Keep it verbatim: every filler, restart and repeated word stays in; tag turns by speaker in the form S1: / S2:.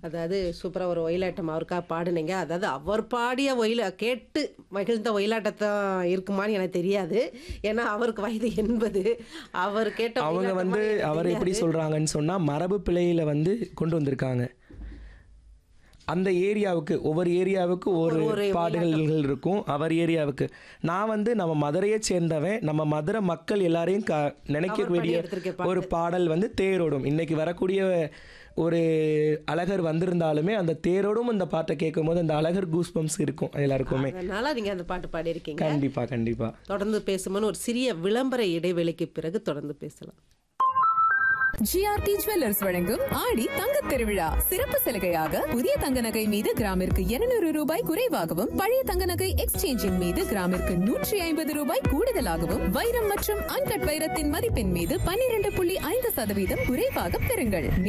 S1: அதாவது சூப்பரா ஒரு ஒயிலாட்டம் அவருக்காக பாடுனீங்க. அதாவது அவர் பாடிய ஒயில கேட்டு மகிழ்ந்த ஒயிலாட்டத்தான் இருக்குமான்னு எனக்கு தெரியாது. ஏன்னா அவருக்கு வயது எண்பது. அவர் கேட்ட
S2: அவங்க
S1: ஒயிலாட்டமா
S2: வந்து
S1: எனக்கு
S2: அவர் எப்படி
S1: தெரியாது.
S2: சொல்றாங்கன்னு சொன்னா, மரபு பிழையில வந்து கொண்டு வந்திருக்காங்க. அந்த ஏரியாவுக்கு ஒவ்வொரு ஏரியாவுக்கு ஒரு
S1: ஒரு ஒரு
S2: பாடல்கள் இருக்கும். அவர் ஏரியாவுக்கு. நான் வந்து நம்ம மதுரையை சேர்ந்தவன். நம்ம மதுரை மக்கள் எல்லாரையும் க நினைக்க
S1: அவர்
S2: வேண்டிய
S1: பாடி எடுத்திருக்க
S2: ஒரு
S1: பாட்டு.
S2: பாடல் வந்து தேரோடும். இன்னைக்கு வரக்கூடிய ஒரு அழகர் வந்திருந்தாலுமே அந்த தேரோடும் இந்த பாட்டை கேட்கும்போது அந்த அழகர் கூஸ்பம்ஸ் இருக்கும் எல்லாருக்குமே.
S1: அதனால நீங்க அந்த பாட்டு பாடியிருக்கீங்க.
S2: கண்டிப்பா கண்டிப்பா.
S1: தொடர்ந்து பேசும்போது ஒரு சிறிய விளம்பர இடைவேளைக்கு பிறகு தொடர்ந்து பேசலாம்.
S3: ஜிஆர்டி ஜுவல்லர்ஸ் வழங்கும் ஆடி தங்கத் திருவிழா சிறப்பு சலுகையாக புதிய தங்க நகை மீது கிராமிற்கு இருநூறு ரூபாய் குறைவாகவும் பழைய தங்க நகை எக்ஸ்சேஞ்சின் மீது கிராமிற்கு நூற்றி ஐம்பது ரூபாய் கூடுதலாகவும் வைரம் மற்றும் அன்கட் வைரத்தின் மதிப்பின் மீது பன்னிரண்டு புள்ளி ஐந்து சதவீதம் குறைவாக பெறுங்கள்.